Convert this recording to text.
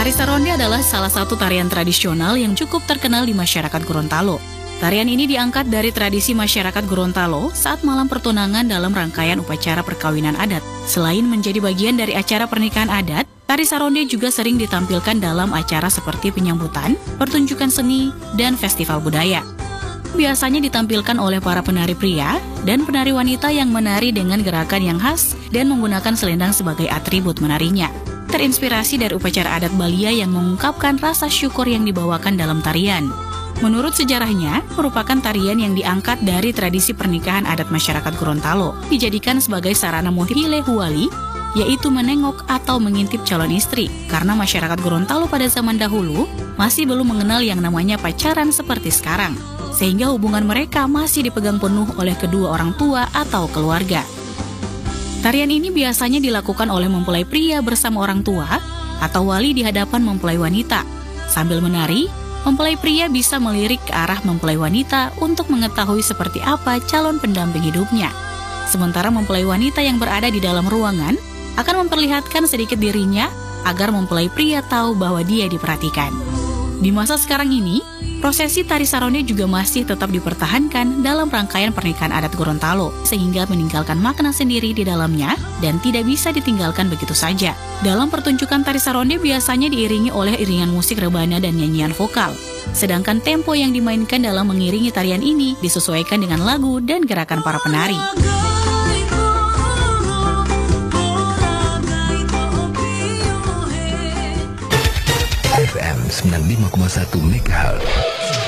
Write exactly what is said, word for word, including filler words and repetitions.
Tari Saronde adalah salah satu tarian tradisional yang cukup terkenal di masyarakat Gorontalo. Tarian ini diangkat dari tradisi masyarakat Gorontalo saat malam pertunangan dalam rangkaian upacara perkawinan adat. Selain menjadi bagian dari acara pernikahan adat, tari Saronde juga sering ditampilkan dalam acara seperti penyambutan, pertunjukan seni, dan festival budaya. Biasanya ditampilkan oleh para penari pria dan penari wanita yang menari dengan gerakan yang khas dan menggunakan selendang sebagai atribut menarinya. Terinspirasi dari upacara adat Balia yang mengungkapkan rasa syukur yang dibawakan dalam tarian. Menurut sejarahnya, merupakan tarian yang diangkat dari tradisi pernikahan adat masyarakat Gorontalo, dijadikan sebagai sarana motif hile huali, yaitu menengok atau mengintip calon istri, karena masyarakat Gorontalo pada zaman dahulu masih belum mengenal yang namanya pacaran seperti sekarang, sehingga hubungan mereka masih dipegang penuh oleh kedua orang tua atau keluarga. Tarian ini biasanya dilakukan oleh mempelai pria bersama orang tua atau wali di hadapan mempelai wanita. Sambil menari, mempelai pria bisa melirik ke arah mempelai wanita untuk mengetahui seperti apa calon pendamping hidupnya. Sementara mempelai wanita yang berada di dalam ruangan akan memperlihatkan sedikit dirinya agar mempelai pria tahu bahwa dia diperhatikan. Di masa sekarang ini, prosesi tari Saronde juga masih tetap dipertahankan dalam rangkaian pernikahan adat Gorontalo, sehingga meninggalkan makna sendiri di dalamnya dan tidak bisa ditinggalkan begitu saja. Dalam pertunjukan tari Saronde biasanya diiringi oleh iringan musik rebana dan nyanyian vokal. Sedangkan tempo yang dimainkan dalam mengiringi tarian ini disesuaikan dengan lagu dan gerakan para penari. F M sembilan puluh lima koma satu MHz